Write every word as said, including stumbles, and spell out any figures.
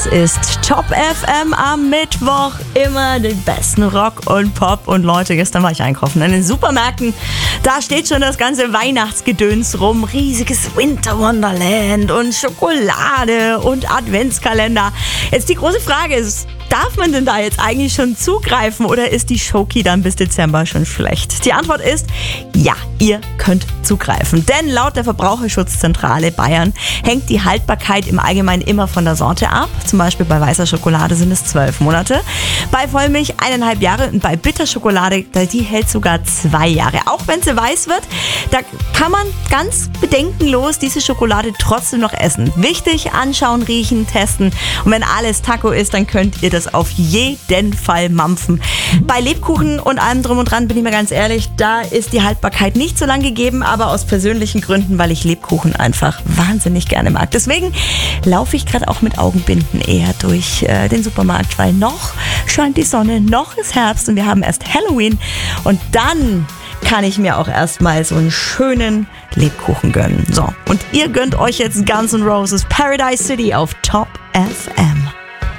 Das ist Top F M am Mittwoch. Immer den besten Rock und Pop. Und Leute, gestern war ich einkaufen in den Supermärkten. Da steht schon das ganze Weihnachtsgedöns rum. Riesiges Winter Wonderland und Schokolade und Adventskalender. Jetzt die große Frage ist, darf man denn da jetzt eigentlich schon zugreifen oder ist die Schoki dann bis Dezember schon schlecht? Die Antwort ist, ja, ihr könnt zugreifen. Denn laut der Verbraucherschutzzentrale Bayern hängt die Haltbarkeit im Allgemeinen immer von der Sorte ab. Zum Beispiel bei weißer Schokolade sind es zwölf Monate. Bei Vollmilch eineinhalb Jahre und bei Bitterschokolade, die hält sogar zwei Jahre. Auch wenn sie weiß wird, da kann man ganz bedenkenlos diese Schokolade trotzdem noch essen. Wichtig, anschauen, riechen, testen. Und wenn alles Taco ist, dann könnt ihr das auf jeden Fall mampfen. Bei Lebkuchen und allem drum und dran bin ich mir ganz ehrlich, da ist die Haltbarkeit nicht so lang gegeben, aber aus persönlichen Gründen, weil ich Lebkuchen einfach wahnsinnig gerne mag. Deswegen laufe ich gerade auch mit Augenbinden eher durch äh, den Supermarkt, weil noch scheint die Sonne, noch ist Herbst und wir haben erst Halloween und dann kann ich mir auch erstmal so einen schönen Lebkuchen gönnen. So, und ihr gönnt euch jetzt Guns N' Roses Paradise City auf Top F M.